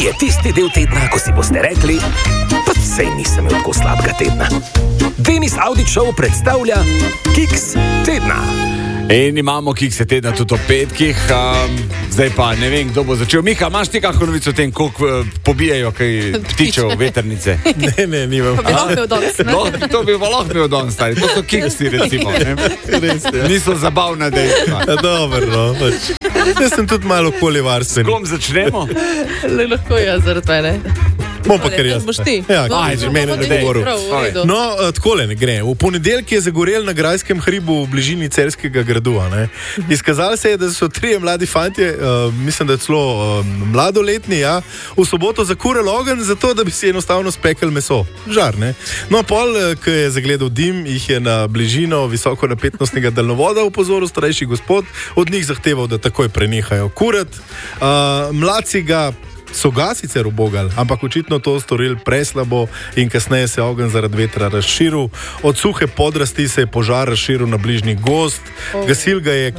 je tisti del tedna, ko si boste rekli, pa sej nisem imel tako slabega tedna. Denis Avdić Show predstavlja Kiks tedna. In imamo Kikse tedna tudi o petkih. Zdaj pa ne vem, kdo bo začel. Miha, imaš ti kakšno novico o tem, koliko pobijajo kaj ptičev vetrnice? Ne, nimam. Pa bi lahko bil danes, ne? To bi pa lahko bil danes, stari. To so Kiksi, recimo. Niso zabavna dejstva. Dobro, no. Jaz sem tudi malo okoljevarstven. S kom začnemo? Lahko jaz zaradi mene. Bom pa kar jaz. Boš ti? Ja, Ajde, mene ne govoril. No, takole ne gre. V ponedeljek je zagorel na Grajskem hribu v bližini Celjskega gradu. Izkazalo se je, da so 3 mladi fantje, mislim, da je celo mladoletni, ja, v soboto zakurili ogenj, zato da bi si enostavno spekel meso. Žar, ne? No, pol, ko je zagledal dim, jih je na bližino visokonapetostnega daljnovoda opozoril starejši gospod, od njih zahteval, da takoj prenehajo kurati. Mladci ga so ga sicer ubogali, ampak očitno to storili preslabo in kasneje se je ogenj zaradi vetra razširil. Od suhe podrasti se je požar razširil na bližnji gozd. Gasil ga je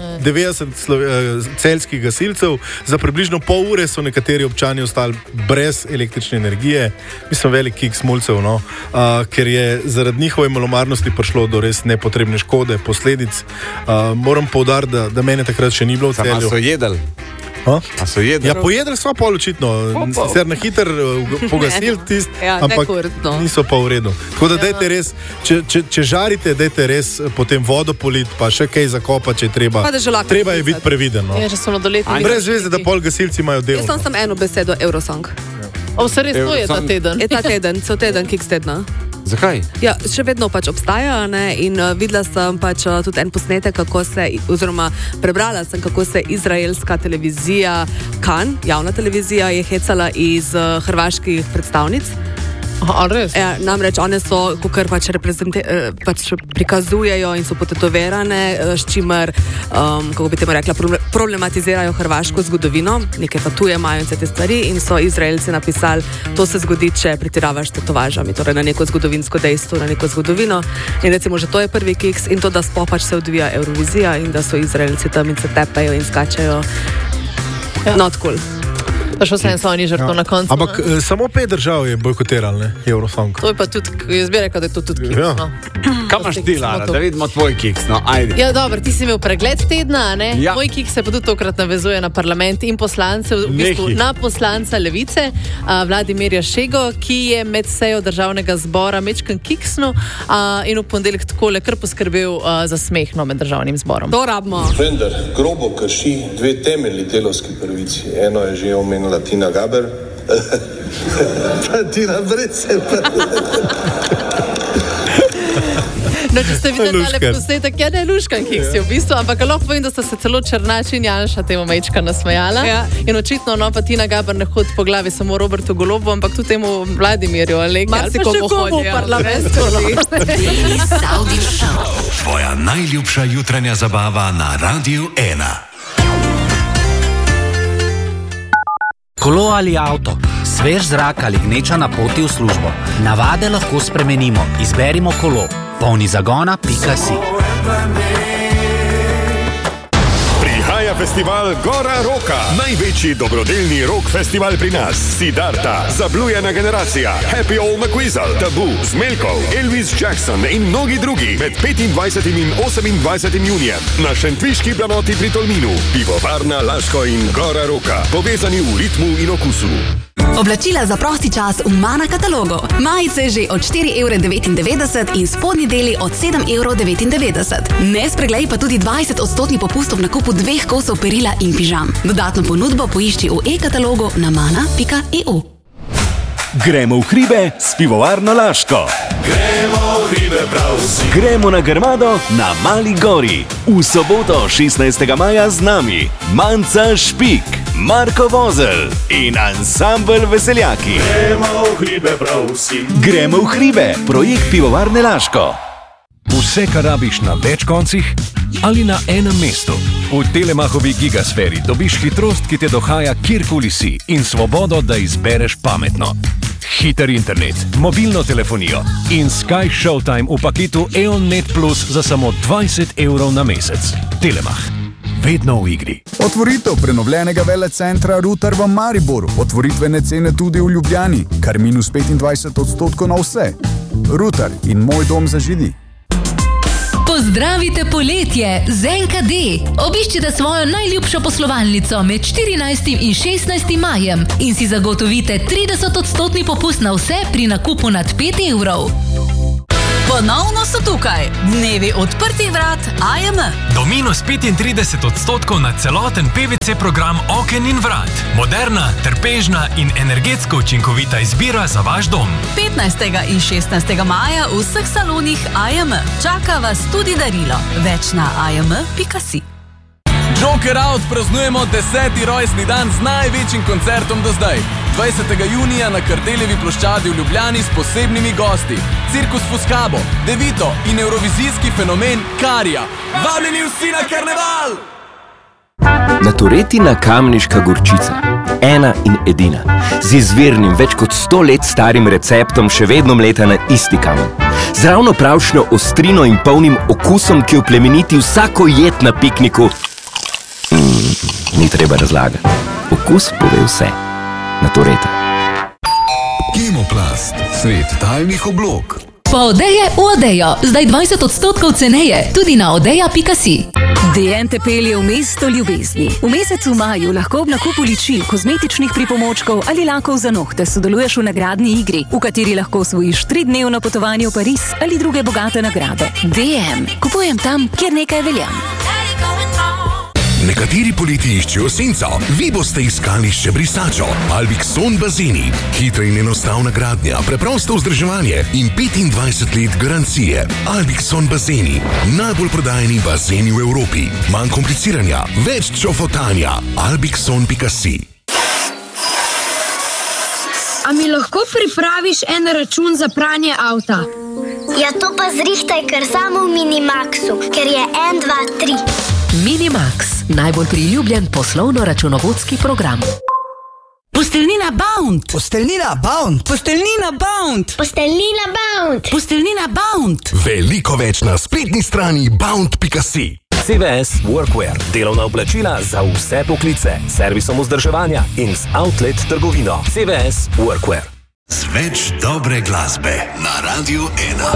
90 celjskih gasilcev. Za približno pol ure so nekateri občani ostali brez električne energije. Mislim, velik kiks mulcev, no? Ker je zaradi njihove malomarnosti prišlo do res nepotrebne škode, posledic. Moram poudariti, da mene takrat še ni bilo v Celju. A so jedli? A so jedli? Ja, pojedli smo pol očitno, sicer na hiter pogasili tist, ampak niso pa v redu. Tako da dajte res, če žarite, dajte res potem vodo politi, pa še kaj zakopati, če je treba. Treba je biti previden. No. Brez veze, da pol gasilci imajo delo. Jaz sem samo eno besedo, Eurosong. Se res to je ta teden? Je ta teden, cel teden, Kiks tedna. Zakaj? Ja, še vedno pač obstaja, ne? In videla sem pač tudi en posnetek, kako se, oziroma prebrala sem, kako se izraelska televizija Kan, javna televizija, je hecala iz hrvaških predstavnic. Res? Ja, namreč one so, kakor pač prikazujejo in so potetoverane, s čimer, kako bi temu rekla, problematizirajo hrvaško zgodovino, neke tatuje imajo in vse te stvari, in so Izraelci napisali, to se zgodi, če pretiravaš s tetovažami, torej na neko zgodovinsko dejstvo, na neko zgodovino. In recimo, že to je prvi kiks, in to, da sploh pač se odvija Eurovizija in da so Izraelci tam in se tepejo in skačajo. Not cool. Pa šel sem svojni žrtvo na koncu. Ampak samo 5 držav je bojkotiral, ne, Eurosong. To je pa tudi, jaz bi rekel, da je to tudi kiks, no. Kaj imaš ti, Lara, da vidimo tvoj kiks, no, ajde. Ja, dobro, ti si imel pregled tedna, ne? Ja. Moj kiks se pa tudi tokrat navezuje na parlament in poslance, v bistvu na poslanca Levice, Vladimirja Šego, ki je med sejo državnega zbora mečkan kiksnu in v ponedeljek takole kar poskrbel za smeh med državnim zborom. To rabimo. Vendar grobo krši 2 temeljni delavski pravici. Eno je že omenila Tina Gaber, pa Tina Brecel. No, če ste videli tale posnetek, ja, ne luškan kiks je v bistvu, ampak lahko povem, da sta se celo Černač in Janša temu mečka nasmejala. Ja. In očitno, no, pa Tina Gaber ne hodi po glavi samo Robertu Golobu, ampak tudi temu Vladimirju, ali pa še komu v parlamentu. Tvoja najljubša jutranja zabava na Radiu 1. Kolo ali avto, svež zrak ali gneča na poti v službo. Navade lahko spremenimo. Izberimo kolo. Polni zagona.si. Prihaja festival Gora Roka. Največji dobrodelni rock festival pri nas. Siddharta, Zablujena generacija, Happy Old McWeasel, Tabu, Smelkov, Elvis Jackson in mnogi drugi med 25. in 28. junijem na Šentviški planoti pri Tolminu. Pivovarna Laško in Gora Roka. Povezani v ritmu in okusu. Oblačila za prosti čas v Mana katalogu. Majice že od 4,99 € in spodnji deli od 7,99 €. Ne spreglej pa tudi 20% popustov na nakupu 2 kosov perila in pižam. Dodatno ponudbo poišči v e-katalogu na mana.eu. Gremo v hribe s pivovarno Laško. Gremo v hribe prav vsi. Gremo na Grmado na Mali gori. V soboto 16. maja z nami Manca Špik, Marko Vozel in ansambel Veseljaki. Gremo v hribe prav vsi. Gremo v hribe, projekt pivovarne Laško. Vse, kar rabiš na več koncih ali na enem mestu. V Telemachovi gigasferi dobiš hitrost, ki te dohaja kjerkoli si in svobodo, da izbereš pametno. Hiter internet, mobilno telefonijo in Sky Showtime v paketu EON Net Plus za samo 20 € na mesec. Telemach. vedno v igri. Otvoritev prenovljenega velecentra Rutar v Mariboru. Otvoritvene cene tudi v Ljubljani, kar minus 25% na vse. Rutar in moj dom za židi. Pozdravite poletje z NKD. Obiščite svojo najljubšo poslovalnico med 14. in 16. majem in si zagotovite 30% popust na vse pri nakupu nad 5 evrov. Ponovno so tukaj dnevi odprtih vrat AJM. Do minus 35% na celoten PVC program oken in vrat. Moderna, trpežna in energetsko učinkovita izbira za vaš dom. 15. in 16. maja v vseh salonih AJM. Čaka vas tudi darilo. Več na ajm.si. Joker Out praznujemo 10. rojstni dan z največjim koncertom do zdaj. 20. junija na Kardeljevi ploščadi v Ljubljani s posebnimi gosti. Cirkus Fuscabo, Devito in evrovizijski fenomen Karija. Vabljeni vsi na karneval! Naturetina kamniška gorčica. Ena in edina. Z izvirnim, več kot 100 let starim receptom še vedno mleta na isti kamen. Z ravno pravšno ostrino in polnim okusom, ki oplemeniti vsako jed na pikniku. Ni treba razlagati. Okus pove vse. Natureta. Kemoplast. Svet talnih oblog. Po Odeje v Odejo. Zdaj 20% ceneje. Tudi na odeja.si. DN te pelje v mesto ljubezni. V mesecu maju lahko ob nakupu ličil, kozmetičnih pripomočkov ali lakov za nohte sodeluješ v nagradni igri, v kateri lahko osvojiš 3-dnevno potovanje v Pariz ali druge bogate nagrade. DM. Kupujem tam, kjer nekaj veljam. Nekateri poleti iščejo senco, vi boste iskali še brisačo. Albixon bazeni. Hitra in enostavna gradnja, preprosto vzdrževanje in 25 let garancije. Albixon bazeni. Najbolj prodajeni bazeni v Evropi. Manj kompliciranja, več čofotanja. Albixon.si. A mi lahko pripraviš en račun za pranje avta? Ja, to pa zrihtaj kar samo v Minimaxu, ker je 1, 2, 3. Minimax. Najbolj priljubljen poslovno-računovodski program. Posteljnina Bound. Posteljnina Bound. Posteljnina Bound. Posteljnina Bound. Posteljnina Bound. Veliko več na spletni strani bound.si. CVS Workwear. Delovna oblačila za vse poklice. Servisom vzdrževanja in z outlet trgovino. CVS Workwear. Z več dobre glasbe na Radio 1.